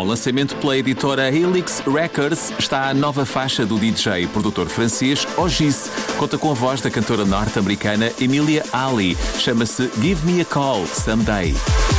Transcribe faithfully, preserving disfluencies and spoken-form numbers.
lançamento pela editora Helix Records, está a nova faixa do D J e produtor francês Ogis. Conta com a voz da cantora norte-americana Emilia Ali. Chama-se Give Me a Call Someday.